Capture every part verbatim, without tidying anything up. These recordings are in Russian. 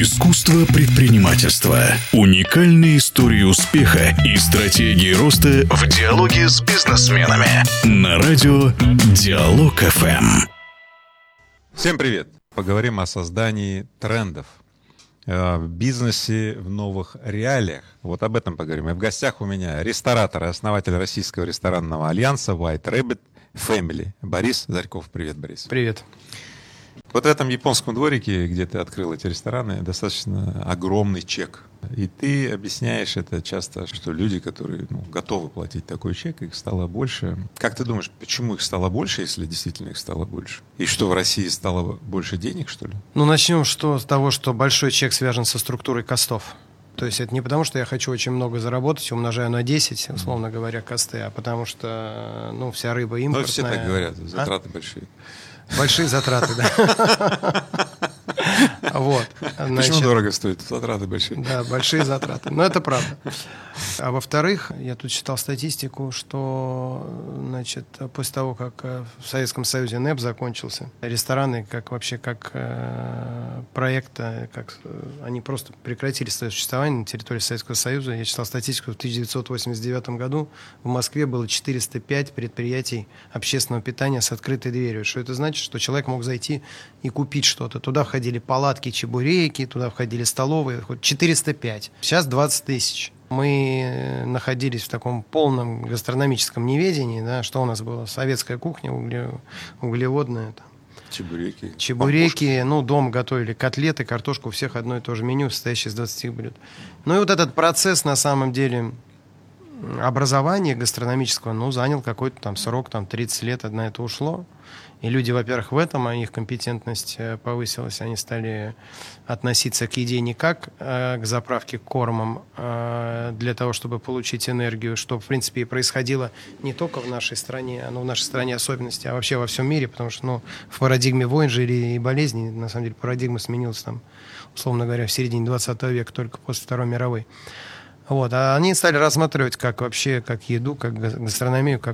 Искусство предпринимательства. Уникальные истории успеха и стратегии роста в диалоге с бизнесменами. На радио Диалог эф эм. Всем привет! Поговорим о создании трендов в бизнесе в новых реалиях. Вот об этом поговорим. И в гостях у меня ресторатор и основатель Российского ресторанного альянса White Rabbit Family Борис Зарьков. Привет, Борис. Привет. Вот в этом японском дворике, где ты открыл эти рестораны, достаточно огромный чек. И ты объясняешь это часто, что люди, которые ну, готовы платить такой чек, их стало больше. Как ты думаешь, почему их стало больше, если действительно их стало больше? И что, в России стало больше денег, что ли? Ну, начнем что, с того, что большой чек связан со структурой костов. То есть это не потому, что я хочу очень много заработать, умножаю на десять, условно говоря, косты, а потому что ну, вся рыба импортная. Ну, все так говорят, затраты а? большие. Большие затраты, да. Вот. Почему Значит, дорого стоит? Затраты большие. Да, большие затраты. Но это правда. А во-вторых, я тут читал статистику, что значит, после того, как в Советском Союзе НЭП закончился, рестораны как вообще как э, проекта, как, они просто прекратили свое существование на территории Советского Союза. Я читал статистику, в тысяча девятьсот восемьдесят девятом году в Москве было четыреста пять предприятий общественного питания с открытой дверью. Что это значит? Что человек мог зайти и купить что-то. Туда входили палатки, чебуреки, туда входили столовые. четыреста пять. Сейчас двадцать тысяч. Мы находились в таком полном гастрономическом неведении, да, что у нас было? Советская кухня, угле, углеводная. Там. Чебуреки. Чебуреки, пампушки. Ну, дома готовили котлеты, картошку, у всех одно и то же меню, состоящее из двадцати блюд. Ну и вот этот процесс, на самом деле, образования гастрономического, ну, занял какой-то там срок, там тридцать лет, на это ушло. И люди, во-первых, в этом, а их компетентность повысилась, они стали относиться к еде не как э, к заправке кормом э, для того, чтобы получить энергию, что, в принципе, и происходило не только в нашей стране, но в нашей стране особенности, а вообще во всем мире, потому что ну, в парадигме войн жили и болезней, на самом деле парадигма сменилась, там, условно говоря, в середине двадцатого века, только после Второй мировой. Вот. А они стали рассматривать как вообще, как еду, как гастрономию, как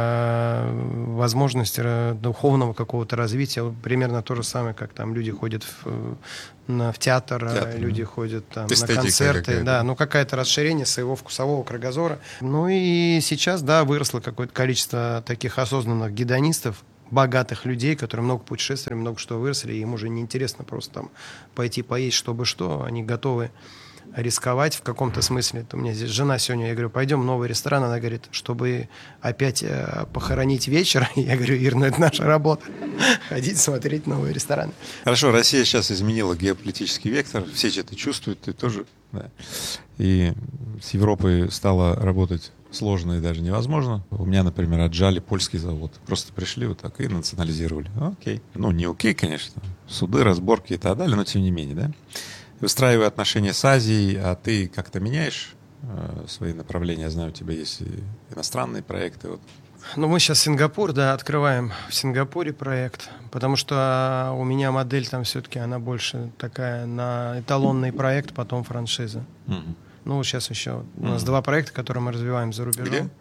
э, возможность э, духовного какого-то развития. Вот примерно то же самое, как там люди ходят в, на, в театр, театр, люди да. ходят там, на концерты. Какая-то. Да, ну какое-то расширение своего вкусового кругозора. Ну и сейчас, да, выросло какое-то количество таких осознанных гедонистов, богатых людей, которые много путешествовали, много что выросли, и им уже неинтересно просто там пойти поесть, чтобы что, они готовы рисковать в каком-то смысле. У меня здесь жена сегодня, я говорю, пойдем в новый ресторан, она говорит, чтобы опять э, похоронить вечер. Я говорю, Ир, ну это наша работа, ходить смотреть новые рестораны. Хорошо, Россия сейчас изменила геополитический вектор, все это чувствуют, ты тоже, да. И с Европой стало работать сложно и даже невозможно. У меня, например, отжали польский завод. Просто пришли вот так и национализировали. Окей. Ну, не окей, конечно. Суды, разборки и так далее, но тем не менее, да. Выстраивая отношения с Азией, а ты как-то меняешь э, свои направления? Я знаю, у тебя есть и иностранные проекты. Вот. Ну, мы сейчас Сингапур, да, открываем в Сингапуре проект, потому что у меня модель там все-таки, она больше такая на эталонный проект, потом франшиза. Mm-hmm. Ну, сейчас еще у нас mm-hmm. два проекта, которые мы развиваем за рубежом. Где?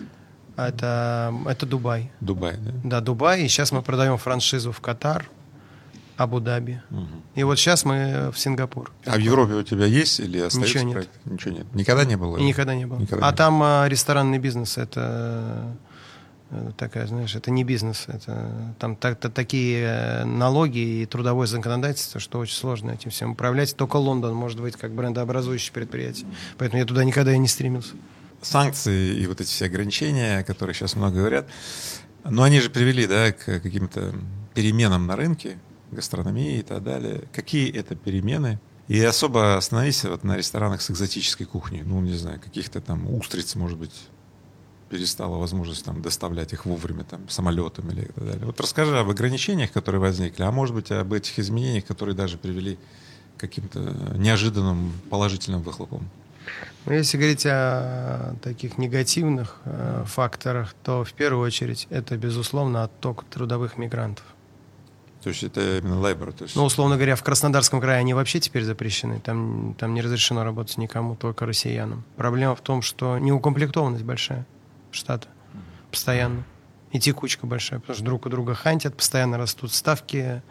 Это, это Дубай. Дубай, да? Да, Дубай, и сейчас мы продаем франшизу в Катар, Абу-Даби. Угу. И вот сейчас мы в Сингапур. А в Европе у тебя есть или остается Ничего нет. проект? Ничего нет. Никогда не было? И никогда не было. Никогда а не там было. а, ресторанный бизнес, это, это такая, знаешь, это не бизнес. Это, там так, так, такие налоги и трудовое законодательство, что очень сложно этим всем управлять. Только Лондон может быть как брендообразующее предприятие. Поэтому я туда никогда и не стремился. Санкции и вот эти все ограничения, о которых сейчас много говорят, но они же привели, да, к каким-то переменам на рынке, гастрономии и так далее. Какие это перемены? И особо остановись вот на ресторанах с экзотической кухней. Ну, не знаю, каких-то там устриц, может быть, перестала возможность там доставлять их вовремя там, самолетом или так далее. Вот расскажи об ограничениях, которые возникли, а может быть, об этих изменениях, которые даже привели к каким-то неожиданным положительным выхлопам. Ну, если говорить о таких негативных э, факторах, то в первую очередь это, безусловно, отток трудовых мигрантов. То есть это именно labor? То есть... Ну, условно говоря, в Краснодарском крае они вообще теперь запрещены. Там, там не разрешено работать никому, только россиянам. Проблема в том, что неукомплектованность большая штата. Постоянно. И текучка большая, потому что друг у друга хантят, постоянно растут ставки,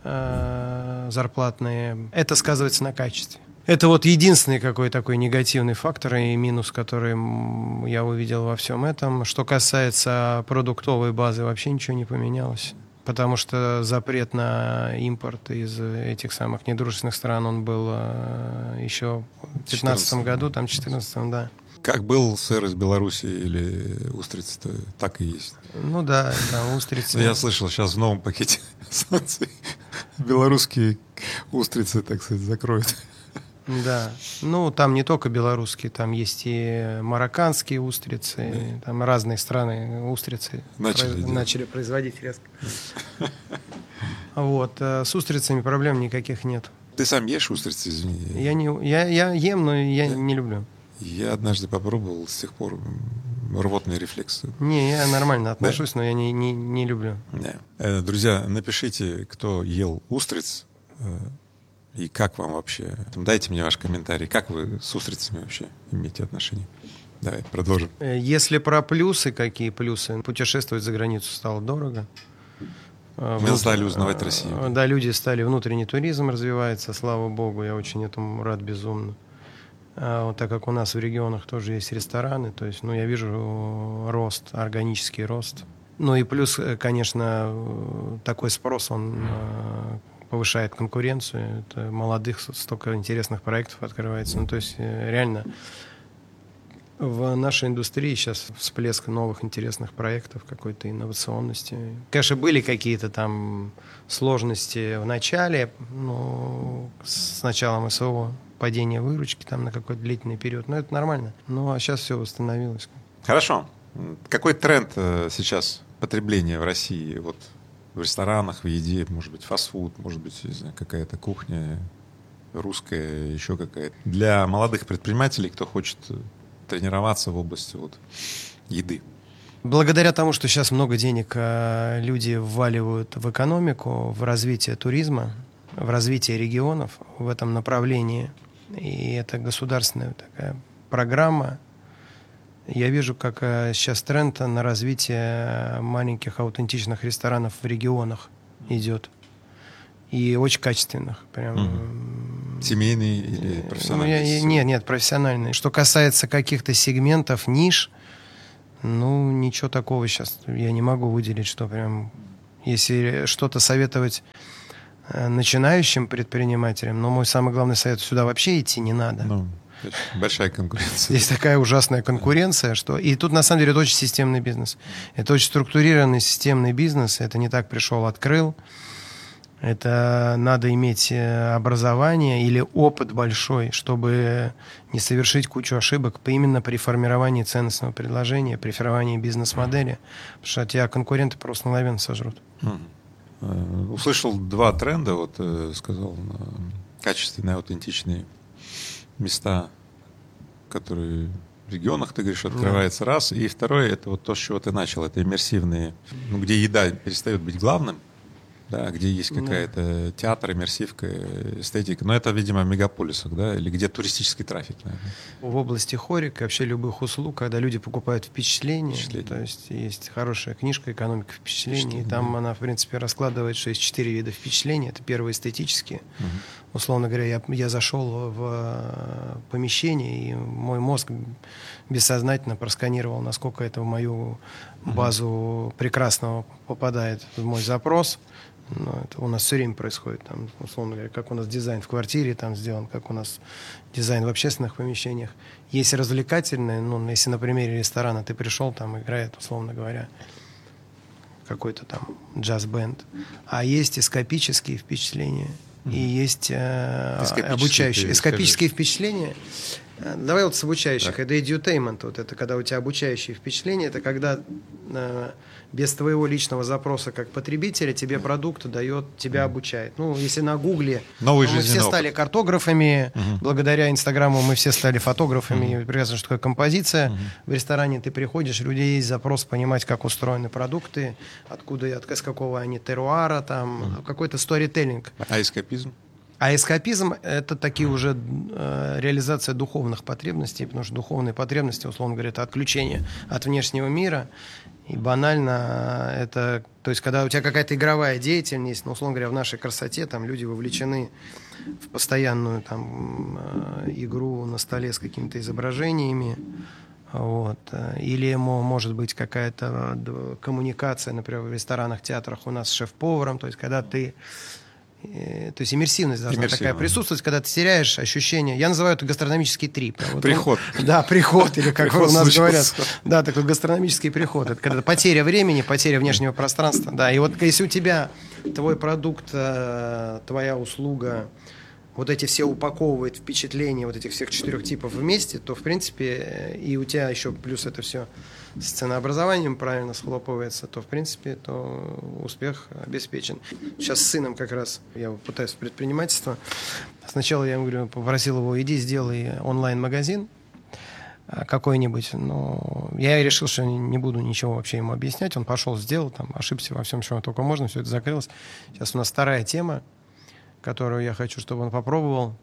э, зарплатные. Это сказывается на качестве. Это вот единственный какой такой негативный фактор и минус, который я увидел во всем этом. Что касается продуктовой базы, вообще ничего не поменялось. Потому что запрет на импорт из этих самых недружественных стран, он был еще в две тысячи пятнадцатом году, там в две тысячи четырнадцатом, да. Как был сыр из Беларуси или устрицы, то так и есть. Ну да, да, устрицы. Я слышал, сейчас в новом пакете санкций белорусские устрицы, так сказать, закроют. Да, ну там не только белорусские, там есть и марокканские устрицы, да. Там разные страны устрицы начали, произ... начали производить резко. Вот, с устрицами проблем никаких нет. Ты сам ешь устрицы, извини? Я, не, я, я ем, но я да. не люблю. Я однажды попробовал, с тех пор рвотные рефлексы. Не, я нормально отношусь, да? но я не, не, не люблю. Да. Друзья, напишите, кто ел устриц. И как вам вообще? Дайте мне ваш комментарий. Как вы с устрицами вообще имеете отношения? Давай, продолжим. Если про плюсы, какие плюсы? Путешествовать за границу стало дорого. Мы вот, стали узнавать Россию. Да, люди стали, внутренний туризм развивается, слава богу, я очень этому рад безумно. А вот так как у нас в регионах тоже есть рестораны, то есть, ну, я вижу рост, органический рост. Ну и плюс, конечно, такой спрос, он повышает конкуренцию, это молодых, столько интересных проектов открывается. Ну, то есть реально в нашей индустрии сейчас всплеск новых интересных проектов, какой-то инновационности. Конечно, были какие-то там сложности в начале, ну, с началом СВО, падение выручки там на какой-то длительный период, но это нормально. Ну, а сейчас все восстановилось. Хорошо. Какой тренд сейчас потребления в России? Вот в ресторанах, в еде, может быть, фастфуд, может быть, не знаю, какая-то кухня русская, еще какая-то. Для молодых предпринимателей, кто хочет тренироваться в области вот еды. Благодаря тому, что сейчас много денег люди вваливают в экономику, в развитие туризма, в развитие регионов в этом направлении, и это государственная такая программа, я вижу, как сейчас тренд на развитие маленьких аутентичных ресторанов в регионах идет. И очень качественных. Прям. Угу. Семейные или профессиональные? Ну, я, нет, нет, профессиональные. Что касается каких-то сегментов, ниш, ну, ничего такого сейчас я не могу выделить, что прям... Если что-то советовать начинающим предпринимателям, но мой самый главный совет — сюда вообще идти не надо. Ну. Большая конкуренция. Здесь такая ужасная конкуренция, что... И тут, на самом деле, это очень системный бизнес. Это очень структурированный системный бизнес. Это не так пришел, открыл. Это надо иметь образование или опыт большой, чтобы не совершить кучу ошибок именно при формировании ценностного предложения, при формировании бизнес-модели. Потому что тебя конкуренты просто мгновенно сожрут. Mm. Услышал два тренда, вот сказал, качественные, аутентичные места, которые в регионах, ты говоришь, открывается, да. Раз. И второе, это вот то, с чего ты начал, это иммерсивные, ну, где еда перестает быть главным, да, где есть какая-то да. театр, иммерсивка, эстетика. Но это, видимо, в мегаполисах, да, или где туристический трафик, наверное. В области хорик, вообще любых услуг, когда люди покупают впечатления, впечатление. То есть есть хорошая книжка «Экономика впечатлений», и там да. она, в принципе, раскладывает, что есть четыре вида впечатлений. Это первые эстетические. Угу. Условно говоря, я, я зашел в помещение, и мой мозг бессознательно просканировал, насколько это в мою базу угу. прекрасного попадает в мой запрос. Ну, это у нас все время происходит, там, условно говоря, как у нас дизайн в квартире там сделан, как у нас дизайн в общественных помещениях. Есть развлекательные, ну, если на примере ресторана ты пришел, там играет, условно говоря, какой-то там джаз-бенд, а есть эскапические впечатления, mm-hmm. и есть э, обучающие. Эскапические впечатления, давай вот с обучающих, да. это edutainment, вот это когда у тебя обучающие впечатления, это когда э, без твоего личного запроса как потребителя тебе продукт дает, тебя mm. обучает. Ну, если на Гугле мы все стали опыт. картографами, mm-hmm. благодаря Инстаграму мы все стали фотографами, mm-hmm. прекрасно, что такое композиция. Mm-hmm. В ресторане ты приходишь, у людей есть запрос понимать, как устроены продукты, откуда, от, с какого они теруара, там, mm-hmm. какой-то сторителлинг. А эскапизм? А эскапизм — это такие уже э, реализация духовных потребностей, потому что духовные потребности, условно говоря, это отключение от внешнего мира. И банально это, то есть, когда у тебя какая-то игровая деятельность, ну, условно говоря, в нашей красоте там люди вовлечены в постоянную там игру на столе с какими-то изображениями, вот. Или может быть какая-то коммуникация, например, в ресторанах, театрах у нас с шеф-поваром, то есть, когда ты То есть иммерсивность должна Иммерсивно. такая присутствовать, когда ты теряешь ощущение. Я называю это гастрономический трип. Вот приход. Он, да, приход, или как приход у нас случился. говорят. Да, такой гастрономический приход. Это когда потеря времени, потеря внешнего пространства. Да, и вот если у тебя твой продукт, твоя услуга, вот эти все упаковывает впечатления вот этих всех четырех типов вместе, то, в принципе, и у тебя еще плюс это все с ценообразованием правильно схлопывается, то, в принципе, то успех обеспечен. Сейчас с сыном как раз я пытаюсь в предпринимательство. Сначала я ему говорю, попросил его, иди сделай онлайн-магазин какой-нибудь, но я решил, что не буду ничего вообще ему объяснять. Он пошел, сделал, там, ошибся во всем, чем только можно, все это закрылось. Сейчас у нас вторая тема, которую я хочу, чтобы он попробовал.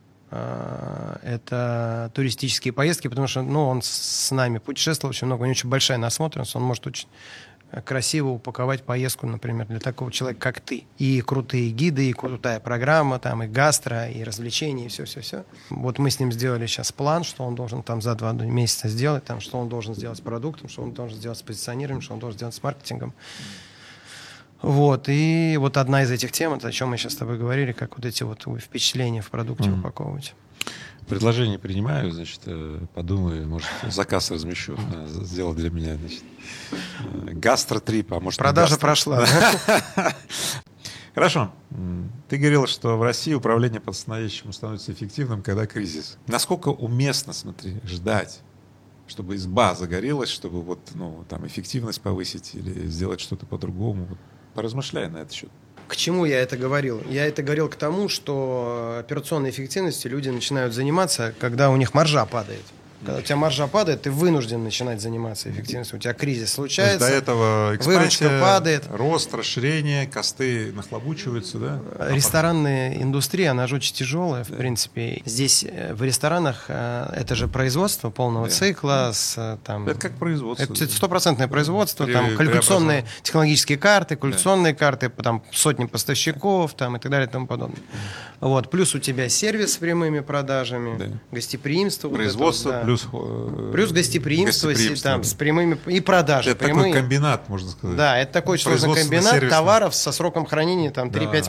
Это туристические поездки, потому что ну, он с нами путешествовал очень много, у него очень большая насмотренность, он может очень красиво упаковать поездку, например, для такого человека, как ты. И крутые гиды, и крутая программа, там, и гастро, и развлечения, и все-все-все. Вот мы с ним сделали сейчас план, что он должен там за два месяца сделать, там, что он должен сделать с продуктом, что он должен сделать с позиционированием, что он должен сделать с маркетингом. Вот, и вот одна из этих тем, это о чем мы сейчас с тобой говорили, как вот эти вот впечатления в продукте mm. упаковывать. Предложение принимаю, значит, подумаю, может, заказ размещу, сделал для меня, значит, гастротрип, а может... Продажа прошла. Хорошо. Ты говорил, что в России управление по-настоящему становится эффективным, когда кризис. Насколько уместно, смотри, ждать, чтобы изба загорелась, чтобы вот, ну, там, эффективность повысить или сделать что-то по-другому? Поразмышляй на этот счет. К чему я это говорил? Я это говорил к тому, что операционной эффективностью люди начинают заниматься, когда у них маржа падает. Когда у тебя маржа падает, ты вынужден начинать заниматься эффективностью. У тебя кризис случается, до этого выручка падает. Рост, расширение, косты нахлобучиваются, да? Ресторанная индустрия, она же очень тяжелая, в принципе. Здесь в ресторанах это же производство полного да. цикла. С, там, это как производство. Это стопроцентное производство, при, там, калькуляционные технологические карты, калькуляционные да. карты, там, сотни поставщиков там, и так далее и тому подобное. Вот. Плюс у тебя сервис с прямыми продажами, да. гостеприимство. Производство, вот это, да. плюс Плюс гостеприимство, гостеприимство. Там, с прямыми и продажи. Это прямые. такой комбинат, можно сказать. Да, это такой сложный комбинат товаров со сроком хранения там, три-пять